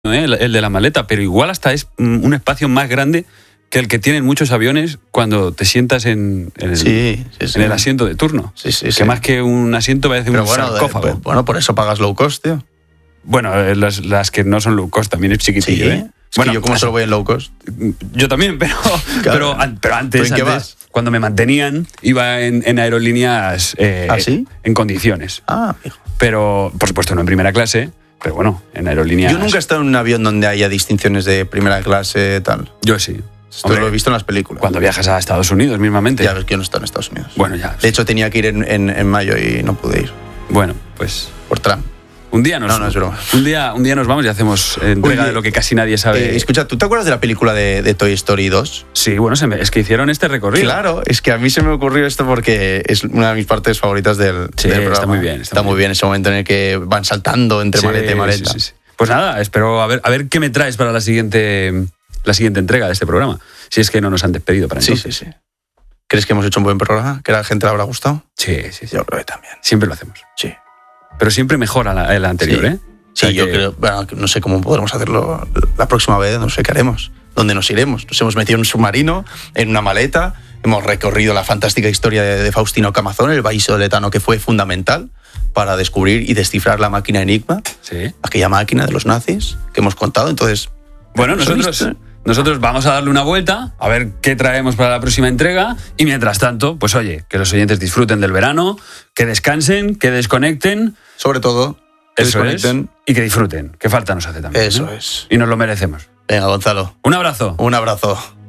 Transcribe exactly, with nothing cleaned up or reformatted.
¿eh? el, el de la maleta, pero igual hasta es un espacio más grande que el que tienen muchos aviones cuando te sientas en, en, el, sí, sí, sí. en el asiento de turno. Sí, sí, que sí. más que un asiento parece pero un bueno, sarcófago. De, bueno, por eso pagas low cost, tío. Bueno, las, las que no son low cost también es chiquitillo, sí. ¿eh? Es bueno, que yo como solo voy en low cost. Yo también, pero, claro. pero, pero antes, ¿Pero en qué antes vas? cuando me mantenían, iba en, en aerolíneas eh, ¿Ah, sí? en condiciones. Ah, hijo. Pero, por supuesto, no en primera clase, pero bueno, en aerolíneas... Yo nunca he estado en un avión donde haya distinciones de primera clase, tal. Yo sí. Esto Hombre, lo he visto en las películas. Cuando viajas a Estados Unidos mismamente. Ya ves que yo no he estado en Estados Unidos. Bueno, ya. De hecho, tenía que ir en, en, en mayo y no pude ir. Bueno, pues... Por Trump. Un día nos, no, no es broma. Un día, un día nos vamos y hacemos entrega Oye, de lo que casi nadie sabe. Eh, escucha, ¿tú te acuerdas de la película de, de Toy Story dos? Sí, bueno, se me, es que hicieron este recorrido. Claro, es que a mí se me ocurrió esto porque es una de mis partes favoritas del, sí, del programa. Está muy bien. Está, está muy bien. bien ese momento en el que van saltando entre sí, maleta y maleta. Sí, sí, sí. Pues nada, espero a ver, a ver qué me traes para la siguiente, la siguiente entrega de este programa. Si es que no nos han despedido para entonces. Sí, sí, sí. ¿Crees que hemos hecho un buen programa? ¿Que a la gente le habrá gustado? Sí, sí, sí. Yo creo que también. Siempre lo hacemos. Sí. Pero siempre mejora la, el anterior, sí. ¿eh? Sí, o sea yo que... creo, bueno, no sé cómo podremos hacerlo la próxima vez, no sé qué haremos, dónde nos iremos. Nos hemos metido en un submarino, en una maleta, hemos recorrido la fantástica historia de, de Faustino Camazón, el vallisoletano que fue fundamental para descubrir y descifrar la máquina Enigma, sí. aquella máquina de los nazis que hemos contado. Entonces, bueno, nosotros, nosotros vamos a darle una vuelta, a ver qué traemos para la próxima entrega y mientras tanto, pues oye, que los oyentes disfruten del verano, que descansen, que desconecten. Sobre todo, que Eso desconecten. Es, y que disfruten, que falta nos hace también. Eso ¿no? es. Y nos lo merecemos. Venga, Gonzalo. Un abrazo. Un abrazo.